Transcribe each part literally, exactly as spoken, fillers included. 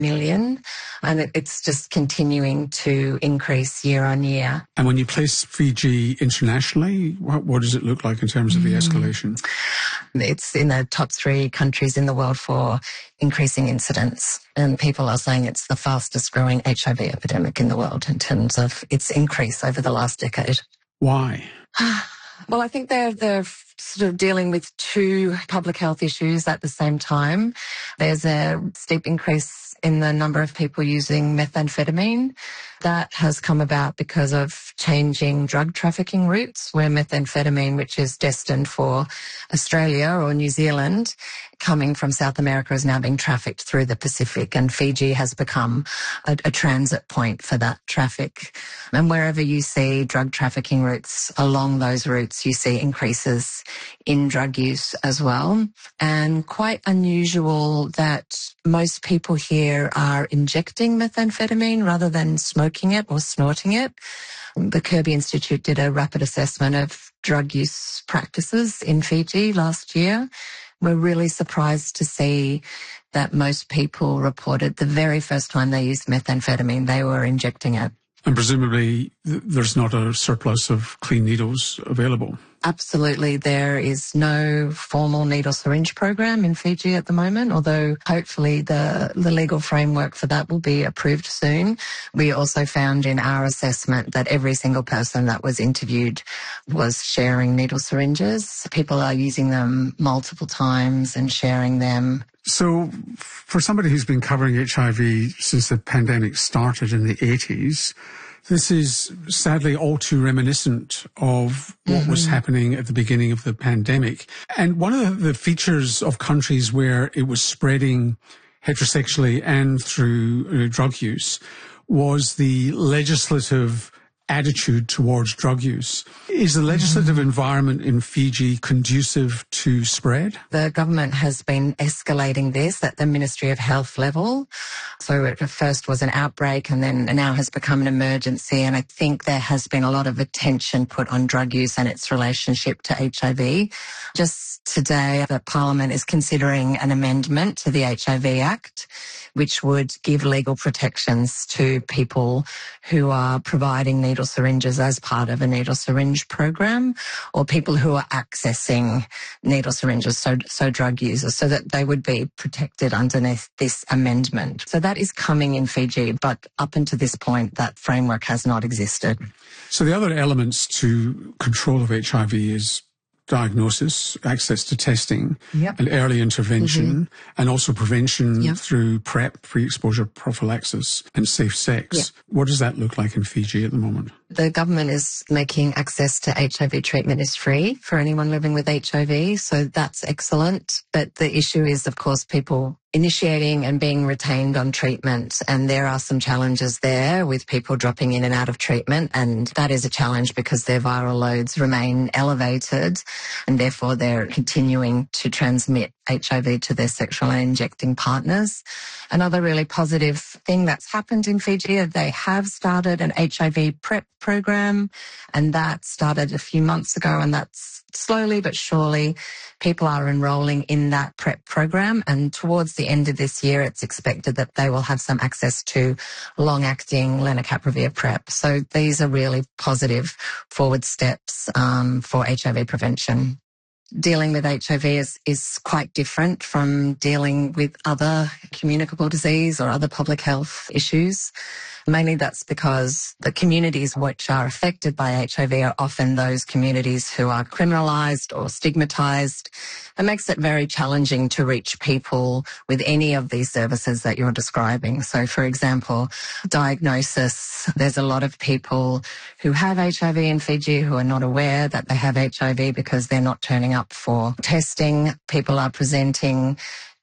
million, and it, it's just continuing to increase year on year. And when you place Fiji internationally, what, what does it look like in terms of the escalation? It's in the top three countries in the world for increasing incidence, and people are saying it's the fastest growing H I V epidemic in the world in terms of its increase over the last decade. Why? Well, I think they're, they're sort of dealing with two public health issues at the same time. There's a steep increase in the number of people using methamphetamine. That has come about because of changing drug trafficking routes, where methamphetamine, which is destined for Australia or New Zealand, coming from South America, is now being trafficked through the Pacific, and Fiji has become a, a transit point for that traffic. And wherever you see drug trafficking routes along those routes, you see increases in drug use as well. And quite unusual that most people here are injecting methamphetamine rather than smoking it or snorting it. The Kirby Institute did a rapid assessment of drug use practices in Fiji last year. We're really surprised to see that most people reported the very first time they used methamphetamine, they were injecting it. And presumably th- there's not a surplus of clean needles available. Absolutely. There is no formal needle syringe program in Fiji at the moment, although hopefully the, the legal framework for that will be approved soon. We also found in our assessment that every single person that was interviewed was sharing needle syringes. People are using them multiple times and sharing them. So for somebody who's been covering H I V since the pandemic started in the eighties, this is sadly all too reminiscent of what mm-hmm. was happening at the beginning of the pandemic. And one of the features of countries where it was spreading heterosexually and through uh, drug use was the legislative attitude towards drug use. Is the legislative mm. environment in Fiji conducive to spread? The government has been escalating this at the Ministry of Health level. So it first was an outbreak and then now has become an emergency. And I think there has been a lot of attention put on drug use and its relationship to H I V. Just today, the Parliament is considering an amendment to the H I V Act, which would give legal protections to people who are providing needle syringes as part of a needle syringe program, or people who are accessing needle syringes, so, so drug users, so that they would be protected underneath this amendment. So that is coming in Fiji, but up until this point, that framework has not existed. So the other elements to control of H I V is diagnosis, access to testing, yep. and early intervention, mm-hmm. and also prevention yep. through PrEP, pre-exposure prophylaxis, and safe sex. Yep. What does that look like in Fiji at the moment? The government is making access to H I V treatment is free for anyone living with H I V, so that's excellent. But the issue is, of course, people initiating and being retained on treatment, and there are some challenges there with people dropping in and out of treatment, and that is a challenge because their viral loads remain elevated and therefore they're continuing to transmit H I V to their sexual and injecting partners. Another really positive thing that's happened in Fiji is they have started an H I V PrEP program, and that started a few months ago, and that's slowly but surely people are enrolling in that PrEP program, and towards the end of this year it's expected that they will have some access to long-acting lenacapavir PrEP. So these are really positive forward steps um, for H I V prevention. Dealing with H I V is, is quite different from dealing with other communicable disease or other public health issues. Mainly that's because the communities which are affected by H I V are often those communities who are criminalised or stigmatised. It makes it very challenging to reach people with any of these services that you're describing. So, for example, diagnosis. There's a lot of people who have H I V in Fiji who are not aware that they have H I V because they're not turning up for testing. People are presenting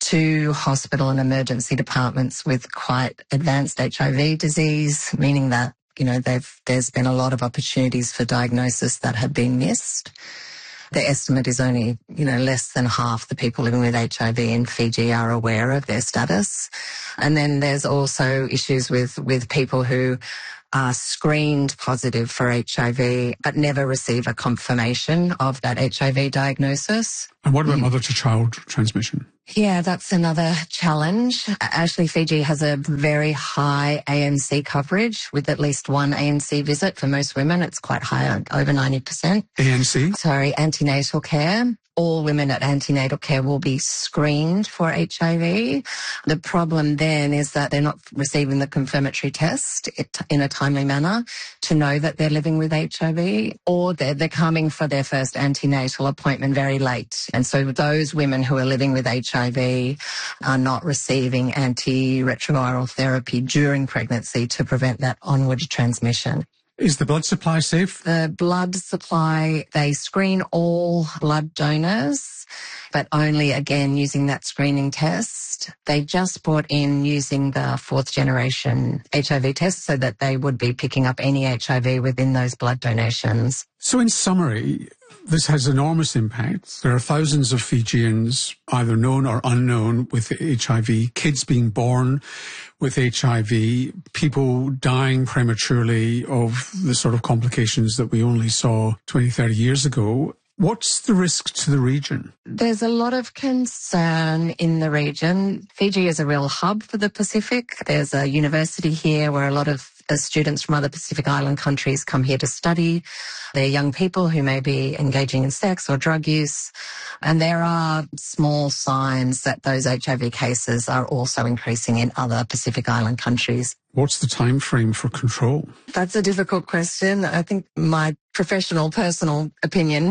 to hospital and emergency departments with quite advanced H I V disease, meaning that, you know, they've, there's been a lot of opportunities for diagnosis that have been missed. The estimate is only, you know, less than half the people living with H I V in Fiji are aware of their status. And then there's also issues with, with people who are screened positive for H I V but never receive a confirmation of that H I V diagnosis. And what about mm. mother-to-child transmission? Yeah, that's another challenge. Actually, Fiji has a very high A N C coverage with at least one A N C visit for most women. It's quite high, over ninety percent. A N C? Sorry, antenatal care. All women at antenatal care will be screened for H I V. The problem then is that they're not receiving the confirmatory test in a timely manner to know that they're living with H I V, or they're, they're coming for their first antenatal appointment very late. And so those women who are living with H I V are not receiving antiretroviral therapy during pregnancy to prevent that onward transmission. Is the blood supply safe? The blood supply, they screen all blood donors, but only, again, using that screening test. They just brought in using the fourth generation H I V test so that they would be picking up any H I V within those blood donations. So in summary, this has enormous impact. There are thousands of Fijians, either known or unknown, with H I V, kids being born with H I V, people dying prematurely of the sort of complications that we only saw twenty, thirty years ago. What's the risk to the region? There's a lot of concern in the region. Fiji is a real hub for the Pacific. There's a university here where a lot of students from other Pacific Island countries come here to study. They're young people who may be engaging in sex or drug use. And there are small signs that those H I V cases are also increasing in other Pacific Island countries. What's the time frame for control? That's a difficult question. I think my professional, personal opinion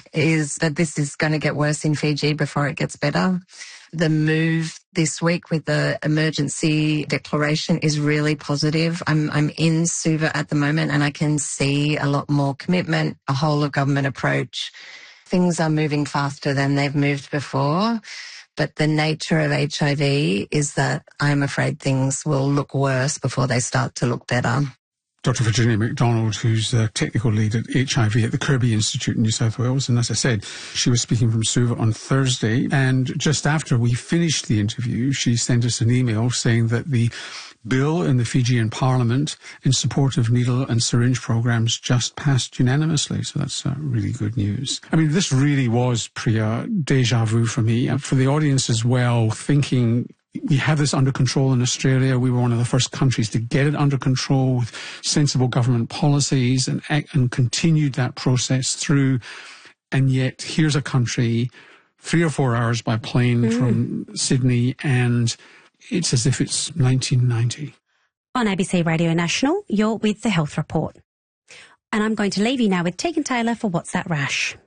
is that this is going to get worse in Fiji before it gets better. The move this week with the emergency declaration is really positive. I'm, I'm in Suva at the moment and I can see a lot more commitment, a whole of government approach. Things are moving faster than they've moved before. But the nature of H I V is that I'm afraid things will look worse before they start to look better. Doctor Virginia McDonald, who's the technical lead at H I V at the Kirby Institute in New South Wales. And as I said, she was speaking from Suva on Thursday. And just after we finished the interview, she sent us an email saying that the bill in the Fijian Parliament in support of needle and syringe programs just passed unanimously. So that's uh, really good news. I mean, this really was, Priya, deja vu for me. And for the audience as well, thinking we have this under control in Australia. We were one of the first countries to get it under control with sensible government policies and, and continued that process through. And yet here's a country three or four hours by plane mm. from Sydney, and it's as if it's nineteen ninety. On A B C Radio National, you're with The Health Report. And I'm going to leave you now with Tegan Taylor for What's That Rash?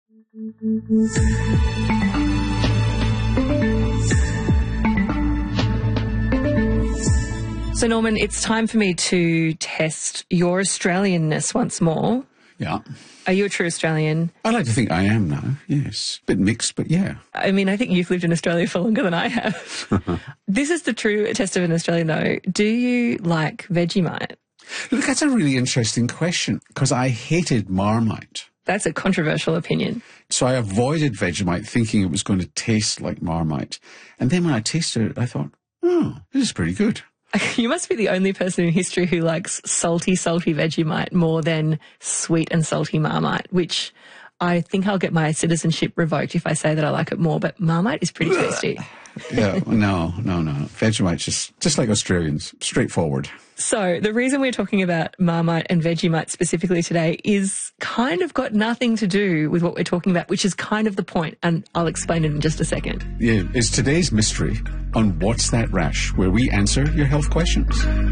So, Norman, it's time for me to test your Australianness once more. Yeah. Are you a true Australian? I like to think I am now, yes. Bit mixed, but yeah. I mean, I think you've lived in Australia for longer than I have. This is the true test of an Australian, though. Do you like Vegemite? Look, that's a really interesting question, because I hated Marmite. That's a controversial opinion. So I avoided Vegemite thinking it was going to taste like Marmite. And then when I tasted it, I thought, oh, this is pretty good. You must be the only person in history who likes salty, salty Vegemite more than sweet and salty Marmite, which I think I'll get my citizenship revoked if I say that I like it more, but Marmite is pretty tasty. Yeah, no, no, no. Vegemite's just, just like Australians, straightforward. So the reason we're talking about Marmite and Vegemite specifically today is kind of got nothing to do with what we're talking about, which is kind of the point, and I'll explain it in just a second. Yeah, it's today's mystery on What's That Rash, where we answer your health questions.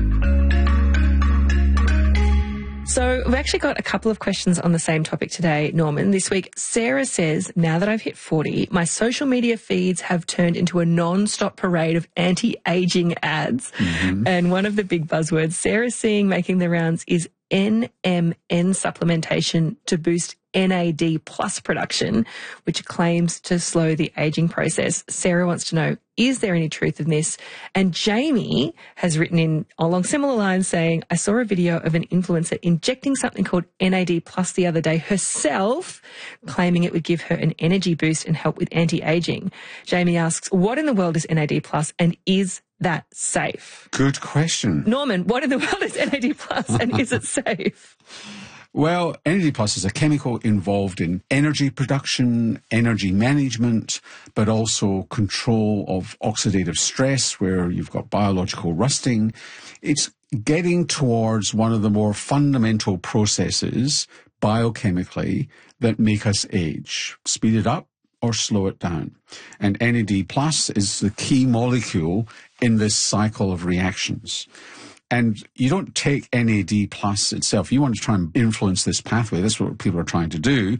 So we've actually got a couple of questions on the same topic today, Norman. This week, Sarah says, now that I've hit forty, my social media feeds have turned into a non-stop parade of anti-aging ads. Mm-hmm. And one of the big buzzwords Sarah's seeing making the rounds is N M N supplementation to boost N A D plus production, which claims to slow the aging process. Sarah wants to know, is there any truth in this? And Jamie has written in along similar lines saying, I saw a video of an influencer injecting something called N A D plus the other day herself, claiming it would give her an energy boost and help with anti-aging. Jamie asks, what in the world is N A D plus, and is that safe? Good question. Norman, what in the world is N A D plus and is it safe? Well, N A D plus is a chemical involved in energy production, energy management, but also control of oxidative stress, where you've got biological rusting. It's getting towards one of the more fundamental processes biochemically that make us age, speed it up or slow it down. And N A D plus is the key molecule in this cycle of reactions. And you don't take N A D plus itself. You want to try and influence this pathway. That's what people are trying to do,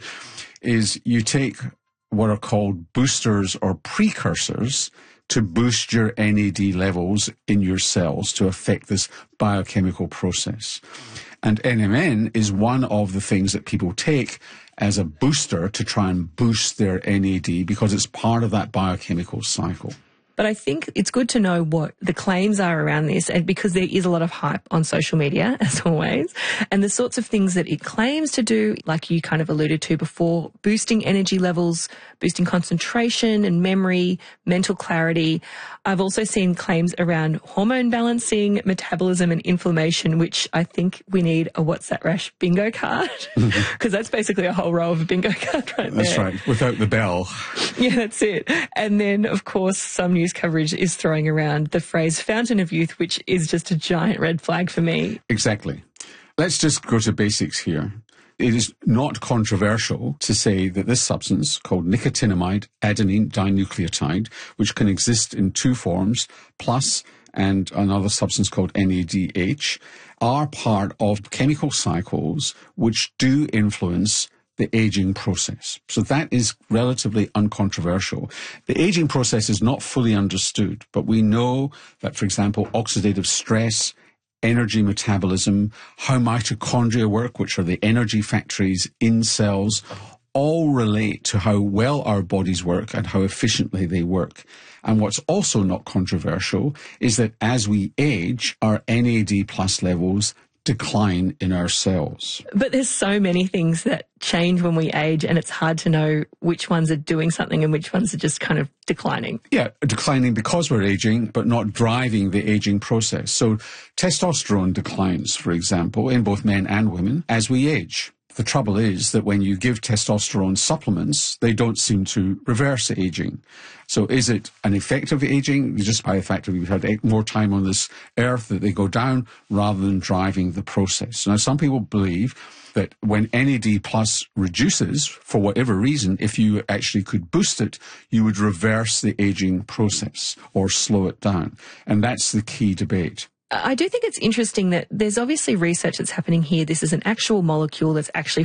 is you take what are called boosters or precursors to boost your N A D levels in your cells to affect this biochemical process. And N M N is one of the things that people take as a booster to try and boost their N A D because it's part of that biochemical cycle. But I think it's good to know what the claims are around this, and because there is a lot of hype on social media, as always, and the sorts of things that it claims to do, like you kind of alluded to before, boosting energy levels, boosting concentration and memory, mental clarity. I've also seen claims around hormone balancing, metabolism and inflammation, which I think we need a What's That Rash bingo card, because that's basically a whole row of a bingo card right there. That's right, without the bell. Yeah, that's it. And then, of course, some news coverage is throwing around the phrase fountain of youth, which is just a giant red flag for me. Exactly. Let's just go to basics here. It is not controversial to say that this substance, called nicotinamide adenine dinucleotide, which can exist in two forms, plus and another substance called N A D H, are part of chemical cycles which do influence the aging process. So that is relatively uncontroversial. The aging process is not fully understood, but we know that, for example, oxidative stress, energy metabolism, how mitochondria work, which are the energy factories in cells, all relate to how well our bodies work and how efficiently they work. And what's also not controversial is that as we age, our N A D plus levels decline in our cells. But there's so many things that change when we age, and it's hard to know which ones are doing something and which ones are just kind of declining. Yeah, declining because we're aging, but not driving the aging process. So testosterone declines, for example, in both men and women as we age. The trouble is that when you give testosterone supplements, they don't seem to reverse aging. So is it an effect of aging? Just by the fact that we've had more time on this earth that they go down rather than driving the process. Now, some people believe that when N A D plus reduces, for whatever reason, if you actually could boost it, you would reverse the aging process or slow it down. And that's the key debate. I do think it's interesting that there's obviously research that's happening here. This is an actual molecule that's actually